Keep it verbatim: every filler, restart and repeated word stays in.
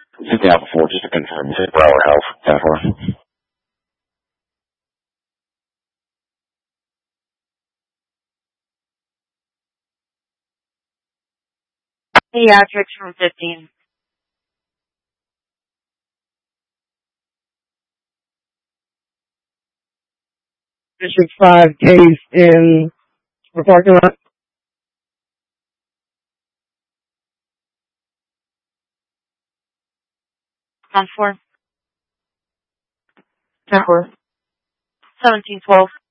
Hit the Alpha four just to confirm. Hit Broward Health. Alpha four. Pediatrics from fifteen. District five case in the parking lot. ten four. ten four. seventeen twelve.